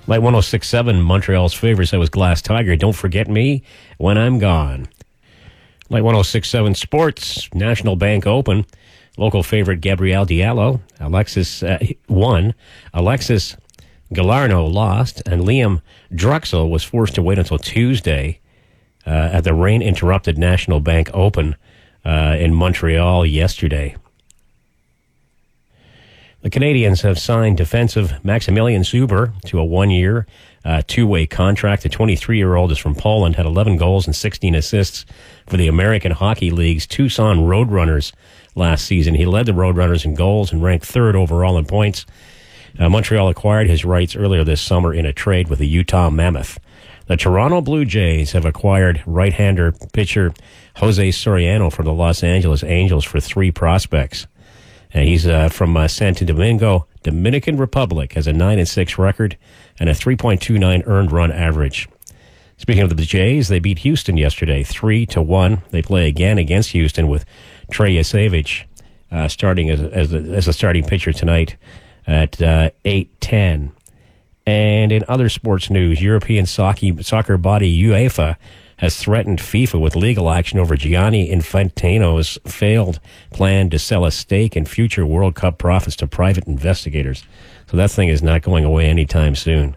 Light 106.7, Montreal's favorites. That was Glass Tiger. Don't forget me when I'm gone. Light 106.7 Sports, National Bank Open. Local favorite Gabrielle Diallo. Alexis won. Alexis Galarno lost. And Liam Drexel was forced to wait until Tuesday at the rain-interrupted National Bank Open in Montreal yesterday. The Canadians have signed defensive Maximilian Zuber to a one-year, two-way contract. The 23-year-old is from Poland, had 11 goals and 16 assists for the American Hockey League's Tucson Roadrunners last season. He led the Roadrunners in goals and ranked third overall in points. Montreal acquired his rights earlier this summer in a trade with the Utah Mammoth. The Toronto Blue Jays have acquired right-hander pitcher Jose Soriano from the Los Angeles Angels for 3 prospects. He's from Santo Domingo, Dominican Republic, has a 9-6 record and a 3.29 earned run average. Speaking of the Jays, they beat Houston yesterday, 3-1. They play again against Houston with Trey Yasevich starting as a starting pitcher tonight at 8:10. And in other sports news, European soccer body UEFA has threatened FIFA with legal action over Gianni Infantino's failed plan to sell a stake in future World Cup profits to private investigators. So that thing is not going away anytime soon.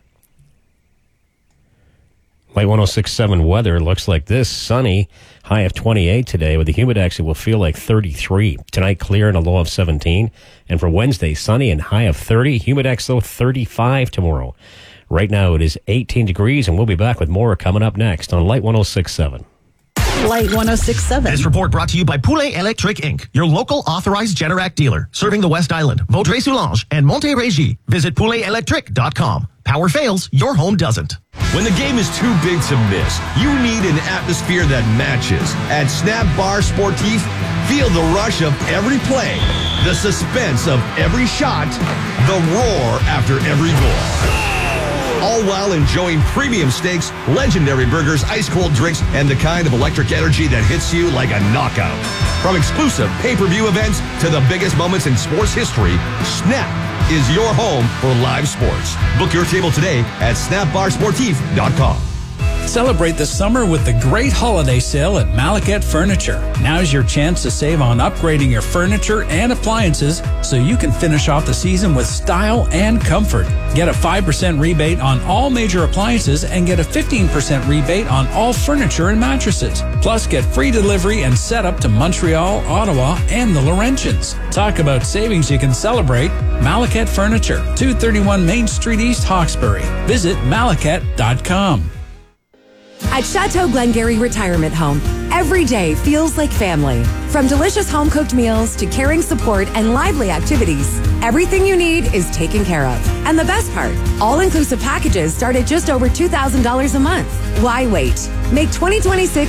Light 106.7 weather looks like this. Sunny, high of 28 today. With the humidex, it will feel like 33. Tonight, clear and a low of 17. And for Wednesday, sunny and high of 30. Humidex, though, 35 tomorrow. Right now, it is 18 degrees, and we'll be back with more coming up next on Light 106.7. Light 106.7. This report brought to you by Poulet Electric Inc., your local authorized Generac dealer, serving the West Island, Vaudreuil-Soulanges, and Montérégie. Visit pouletelectric.com. Power fails, your home doesn't. When the game is too big to miss, you need an atmosphere that matches. At Snap Bar Sportif, feel the rush of every play, the suspense of every shot, the roar after every goal. All while enjoying premium steaks, legendary burgers, ice-cold drinks, and the kind of electric energy that hits you like a knockout. From exclusive pay-per-view events to the biggest moments in sports history, Snap is your home for live sports. Book your table today at snapbarsportif.com. Celebrate the summer with the great holiday sale at Malaket Furniture. Now's your chance to save on upgrading your furniture and appliances so you can finish off the season with style and comfort. Get a 5% rebate on all major appliances and get a 15% rebate on all furniture and mattresses. Plus, get free delivery and setup to Montreal, Ottawa, and the Laurentians. Talk about savings you can celebrate. Malaket Furniture, 231 Main Street East, Hawkesbury. Visit malaket.com. At Chateau Glengarry Retirement Home, every day feels like family. From delicious home-cooked meals to caring support and lively activities, everything you need is taken care of. And the best part, all-inclusive packages start at just over $2,000 a month. Why wait? Make 2026